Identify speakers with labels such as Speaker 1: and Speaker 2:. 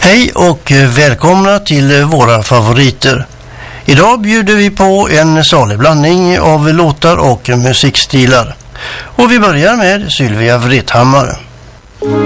Speaker 1: Hej och välkomna till våra favoriter. Idag bjuder vi på en salig blandning av låtar och musikstilar. Och vi börjar med Sylvia Vrethammar.